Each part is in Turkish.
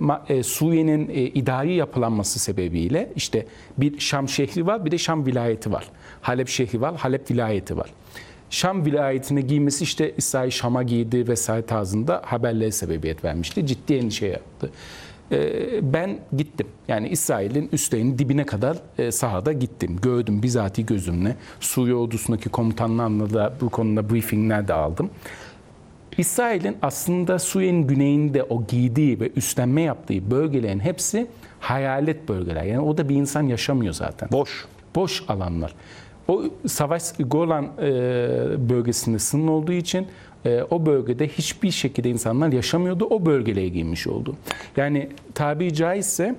Suriye'nin idari yapılanması sebebiyle işte bir Şam şehri var, bir de Şam vilayeti var. Halep şehri var, Halep vilayeti var. Şam vilayetine giymesi işte İsrail Şam'a giydi vesaire tarzında haberlere sebebiyet vermişti. Ciddi endişe yaptı. Ben gittim. Yani İsrail'in üslerinin dibine kadar sahada gittim. Gördüm bizatihi gözümle. Suriye ordusundaki komutanlarla da bu konuda briefingler de aldım. İsrail'in aslında Suriye'nin güneyinde o giydiği ve üstlenme yaptığı bölgelerin hepsi hayalet bölgeler. Yani orada bir insan yaşamıyor zaten. Boş alanlar. O savaş Golan bölgesinde sınır olduğu için o bölgede hiçbir şekilde insanlar yaşamıyordu. O bölgelere girmiş oldu. Yani tabiri caizse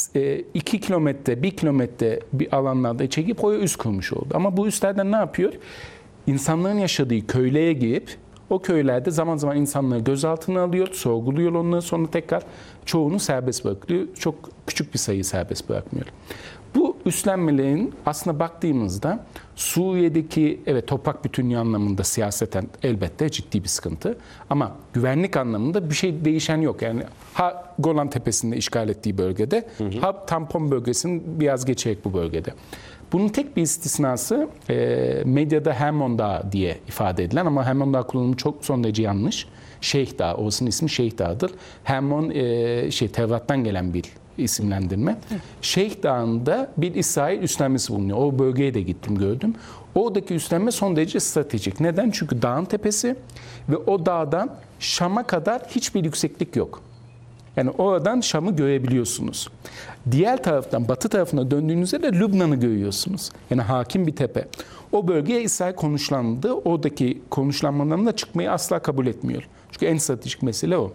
2 kilometre, 1 kilometre bir alanlarda çekip oraya üs kurmuş oldu. Ama bu üslerden ne yapıyor? İnsanların yaşadığı köylere girip o köylerde zaman zaman insanları gözaltına alıyor, sorguluyor onları, sonra tekrar çoğunu serbest bırakıyor. Çok küçük bir sayıyı serbest bırakmıyor. Bu üstlenmelerin aslında baktığımızda Suriye'deki toprak bütünlüğü anlamında siyaseten elbette ciddi bir sıkıntı. Ama güvenlik anlamında bir şey değişen yok. Yani ha Golan Tepesi'nde işgal ettiği bölgede, ha tampon bölgesinin biraz geçerek bu bölgede. Bunun tek bir istisnası medyada Hermon Dağı diye ifade edilen ama Hermon Dağı kullanımı çok son derece yanlış. Şeyh Dağı, orasının ismi Şeyh Dağı'dır. Hermon Tevrat'tan gelen bir isimlendirme. Şeyh Dağı'nda bir İsrail üstlenmesi bulunuyor. O bölgeye de gittim, gördüm. Oradaki üstlenme son derece stratejik. Neden? Çünkü dağın tepesi ve o dağdan Şam'a kadar hiçbir yükseklik yok. Yani oradan Şam'ı görebiliyorsunuz. Diğer taraftan, batı tarafına döndüğünüzde de Lübnan'ı görüyorsunuz. Yani hakim bir tepe. O bölgeye İsrail konuşlandı. Oradaki konuşlanmalarının da çıkmayı asla kabul etmiyor. Çünkü en stratejik mesele o.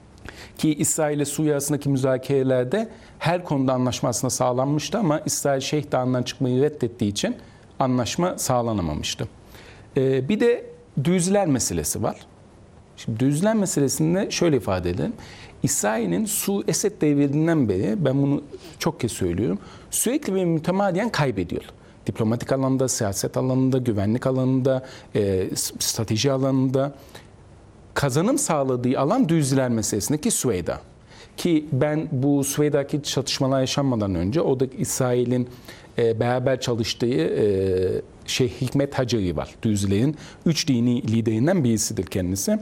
Ki İsrail ile Suriye arasındaki müzakerelerde her konuda anlaşma aslında sağlanmıştı ama İsrail Şeyh Dağı'ndan çıkmayı reddettiği için anlaşma sağlanamamıştı. Bir de düzler meselesi var. Şimdi düzler meselesinde şöyle ifade edelim. İsrail'in Esed devrinden beri, ben bunu çok kez söylüyorum, sürekli ve mütemadiyen kaybediyor. Diplomatik alanda, siyaset alanında, güvenlik alanında, strateji alanında. Kazanım sağladığı alan düzler meselesindeki Süveyda. Ki ben bu Süveyda'daki çatışmalar yaşanmadan önce oradaki İsrail'in beraber çalıştığı Hikmet Haceri var. Düzlerin 3 dini liderinden birisidir kendisi.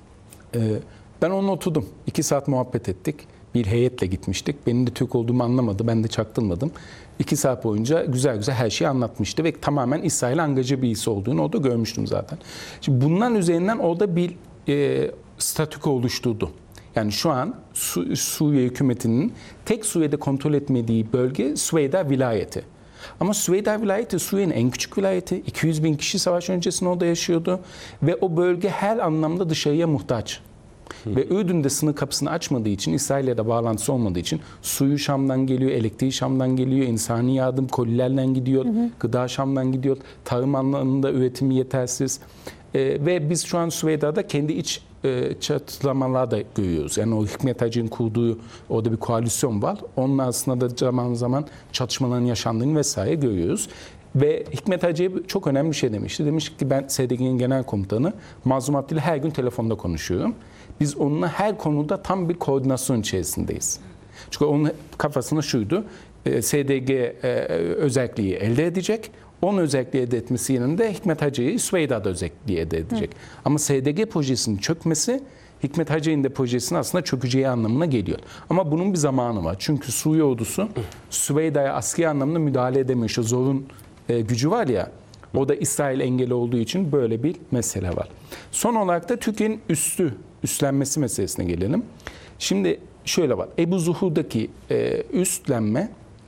Ben onunla oturdum. 2 saat muhabbet ettik. Bir heyetle gitmiştik. Benim de Türk olduğumu anlamadı. Ben de çaktırmadım. 2 saat boyunca güzel güzel her şeyi anlatmıştı ve tamamen İsrail'e angaja birisi olduğunu orada görmüştüm zaten. Şimdi bundan üzerinden orada bir statüko oluşturdu. Yani şu an Suriye hükümetinin tek Suriye'de kontrol etmediği bölge Süveyda vilayeti. Ama Süveyda vilayeti Suriye'nin en küçük vilayeti. 200 bin kişi savaş öncesinde orada yaşıyordu. Ve o bölge her anlamda dışarıya muhtaç. Ve Ürdün'de sınır kapısını açmadığı için, İsrail'le de bağlantısı olmadığı için suyu Şam'dan geliyor, elektriği Şam'dan geliyor, insani yardım kolilerle gidiyor, gıda Şam'dan gidiyor, tarım alanında üretimi yetersiz. Ve biz şu an Süveyda'da kendi iç çatışmalar da görüyoruz. Yani o Hikmet Hacı'nın kurduğu orada bir koalisyon var. Onun aslında da zaman zaman çatışmaların yaşandığını vesaire görüyoruz. Ve Hikmet Hacı'ya çok önemli bir şey demişti. Demiş ki ben SDG'nin genel komutanı Mazlum Abdi ile her gün telefonda konuşuyorum. Biz onunla her konuda tam bir koordinasyon içerisindeyiz. Çünkü onun kafasında şuydu. SDG özelliği elde edecek. Onun özelliği elde etmesi yanında Hikmet Hacı'yı Süveyda'da özelliği elde edecek. Ama SDG projesinin çökmesi Hikmet Hacı'nın de projesinin aslında çökeceği anlamına geliyor. Ama bunun bir zamanı var. Çünkü Suriye ordusu Süveyda'ya askeri anlamda müdahale edemiyor. Şu zorun gücü var ya, o da İsrail engeli olduğu için böyle bir mesele var. Son olarak da Türkiye'nin üstlenmesi meselesine gelelim. Şimdi şöyle var. Ebu Zuhur'daki üstlenme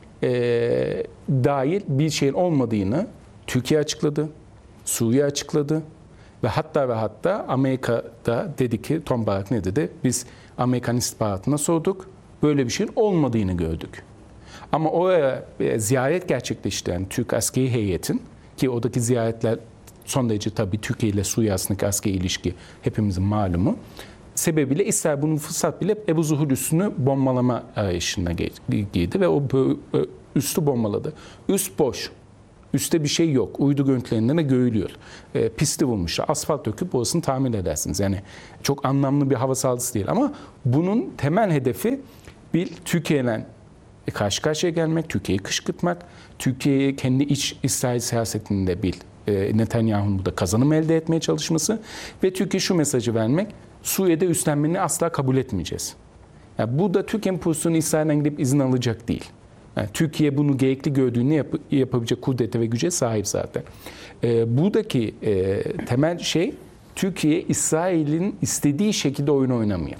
dair bir şeyin olmadığını Türkiye açıkladı, Suriye açıkladı ve hatta Amerika'da dedi ki, Tom Barak ne dedi? Biz Amerikan istihbaratına sorduk, böyle bir şeyin olmadığını gördük. Ama oraya ziyaret gerçekleştiren Türk askeri heyetin, ki oradaki ziyaretler son derece tabii Türkiye ile Suriye arasındaki askeri ilişki hepimizin malumu, sebebiyle İsrail bunun fırsat bilip Ebu Zuhur üssünü bombalama arayışına girdi ve o üstü bombaladı. Üst boş. Üste bir şey yok. Uydu görüntülerinden de görülüyor. Pisti vurmuşlar. Asfalt döküp orasını tamir edersiniz. Yani çok anlamlı bir hava saldırısı değil. Ama bunun temel hedefi Bir, Türkiye'yle karşı karşıya gelmek, Türkiye'yi kışkırtmak, Türkiye'ye kendi iç İsrail siyasetinde bir Netanyahu'nun burada kazanım elde etmeye çalışması ve Türkiye şu mesajı vermek, Suriye'de üstlenmeni asla kabul etmeyeceğiz. Yani burada Türkiye'nin pozisyonu İsrail'den gidip izin alacak değil. Yani Türkiye bunu gerekli gördüğünü yapabilecek kudrete ve güce sahip zaten. Buradaki temel şey, Türkiye İsrail'in istediği şekilde oyun oynamıyor.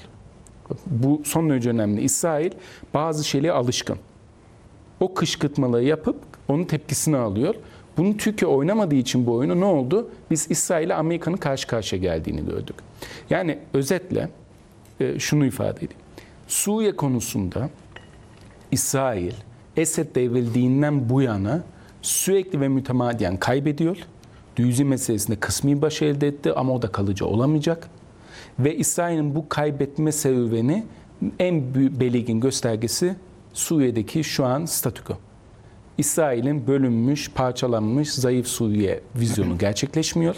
Bu son derece önemli. İsrail bazı şeylere alışkın. O kışkırtmaları yapıp onun tepkisini alıyor. Bunu Türkiye oynamadığı için bu oyunu ne oldu? Biz İsrail ile Amerika'nın karşı karşıya geldiğini gördük. Yani özetle şunu ifade edeyim. Suriye konusunda İsrail, Esed devrildiğinden bu yana sürekli ve mütemadiyen kaybediyor. Düzü meselesinde kısmi baş elde etti ama o da kalıcı olamayacak. Ve İsrail'in bu kaybetme serüveni en belirgin göstergesi Suriye'deki şu an statüko. İsrail'in bölünmüş, parçalanmış, zayıf Suriye vizyonu gerçekleşmiyor.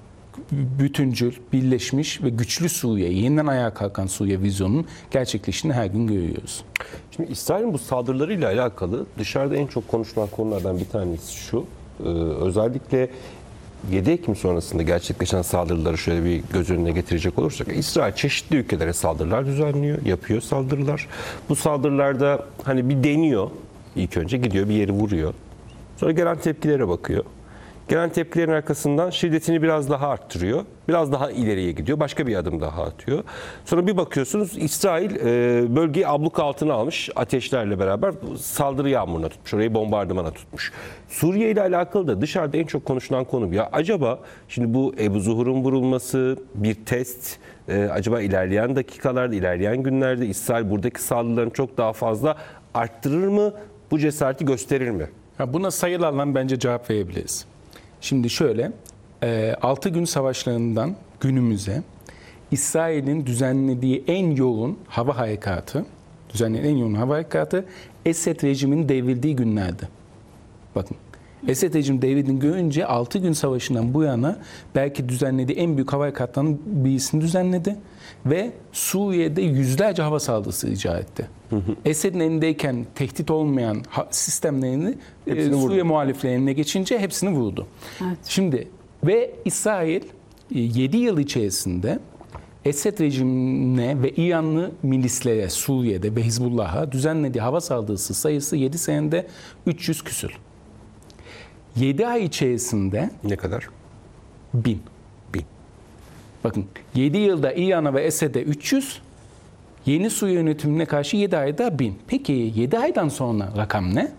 Bütüncül, birleşmiş ve güçlü Suriye, yeniden ayağa kalkan Suriye vizyonunun gerçekleştiğini her gün görüyoruz. Şimdi İsrail'in bu saldırılarıyla alakalı dışarıda en çok konuşulan konulardan bir tanesi şu. Özellikle 7 Ekim sonrasında gerçekleşen saldırıları şöyle bir göz önüne getirecek olursak, İsrail çeşitli ülkelere saldırılar düzenliyor, yapıyor saldırılar. Bu saldırılarda hani bir deniyor, ilk önce gidiyor bir yeri vuruyor. Sonra gelen tepkilere bakıyor. Gelen tepkilerin arkasından şiddetini biraz daha arttırıyor. Biraz daha ileriye gidiyor. Başka bir adım daha atıyor. Sonra bir bakıyorsunuz İsrail bölgeyi abluk altına almış. Ateşlerle beraber saldırı yağmuruna tutmuş. Orayı bombardımana tutmuş. Suriye ile alakalı da dışarıda en çok konuşulan konu. Ya acaba şimdi bu Ebu Zuhur'un vurulması bir test. Acaba ilerleyen dakikalarda, ilerleyen günlerde İsrail buradaki saldırılarını çok daha fazla arttırır mı? Bu cesareti gösterir mi? Ya buna sayılarla bence cevap verebiliriz. Şimdi şöyle, 6 gün savaşlarından günümüze İsrail'in düzenlediği en yoğun hava harekatı, Esed rejiminin devrildiği günlerdi. Bakın, Esed rejimi devrildiğini görünce 6 gün savaşından bu yana belki düzenlediği en büyük hava harekatlarının birisini düzenledi ve Suriye'de yüzlerce hava saldırısı icra etti. Esed'in elindeyken tehdit olmayan sistemlerini Suriye muhaliflerine geçince hepsini vurdu. Evet. Şimdi ve İsrail 7 yıl içerisinde Esed rejimine ve İranlı milislere Suriye'de ve Hizbullah'a düzenlediği hava saldırısı sayısı 7 senede 300 küsür. 7 ay içerisinde ne kadar? 1000. Bakın 7 yılda İran'a ve Esed'e 300, yeni Suriye yönetimine karşı 7 ayda 1000. Peki 7 aydan sonra rakam ne?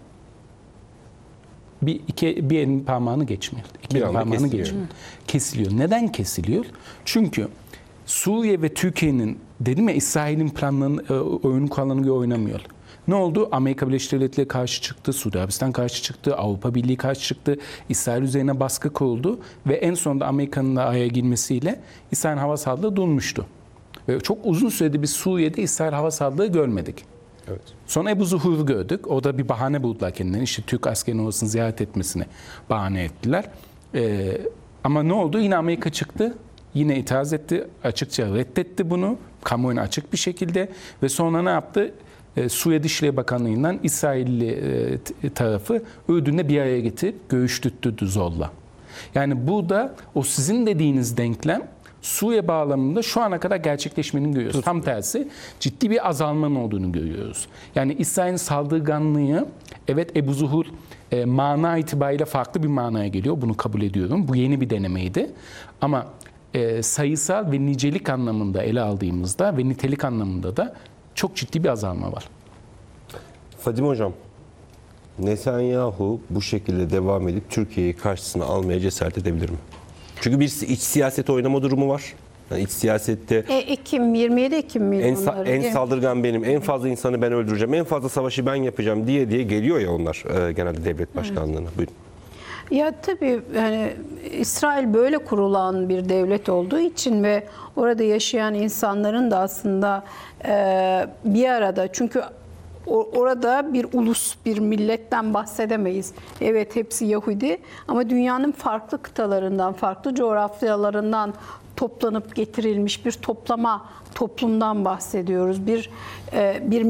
Bir elin parmağını geçmiyor. İki elin parmağını geçmiyor. Kesiliyor. Neden kesiliyor? Çünkü Suriye ve Türkiye'nin, dedim ya, İsrail'in planlarını, oyun kurallarını göre oynamıyor. Ne oldu? Amerika Birleşik Devletleri karşı çıktı, Suudi Arabistan karşı çıktı, Avrupa Birliği karşı çıktı, İsrail üzerine baskı kuruldu ve en sonunda Amerika'nın da araya girmesiyle İsrail hava saldırıları durmuştu. Ve çok uzun süredir biz Suriye'de İsrail hava saldırıları görmedik. Evet. Sonra Ebu Zuhur'u gördük. O da bir bahane buldular kendilerine. İşte Türk askerinin orasını ziyaret etmesini bahane ettiler. Ama ne oldu? Yine Amerika çıktı. Yine itiraz etti. Açıkça reddetti bunu. Kamuoyuna açık bir şekilde. Ve sonra ne yaptı? Suriye Dışişleri Bakanlığı'ndan İsrailli tarafı Ürdün'de bir araya getirip görüştürttürdü zorla. Yani burada o sizin dediğiniz denklem Suriye bağlamında şu ana kadar gerçekleşmenin görüyoruz. Tam tersi ciddi bir azalmanın olduğunu görüyoruz. Yani İsrail'in saldırganlığı, evet, Ebu Zuhur mana itibariyle farklı bir manaya geliyor. Bunu kabul ediyorum. Bu yeni bir denemeydi. Ama sayısal ve nicelik anlamında ele aldığımızda ve nitelik anlamında da çok ciddi bir azalma var. Fadime Hocam, Netanyahu bu şekilde devam edip Türkiye'yi karşısına almaya cesaret edebilir mi? Çünkü bir iç siyaset oynama durumu var. Yani iç siyasette 27 Ekim miydi onların? En saldırgan benim, en fazla insanı ben öldüreceğim, en fazla savaşı ben yapacağım diye geliyor ya onlar genelde devlet başkanlığına. Evet. Buyurun. Ya tabii yani İsrail böyle kurulan bir devlet olduğu için ve orada yaşayan insanların da aslında bir arada, çünkü orada bir ulus, bir milletten bahsedemeyiz. Evet, hepsi Yahudi ama dünyanın farklı kıtalarından, farklı coğrafyalarından toplanıp getirilmiş bir toplumdan bahsediyoruz. Bir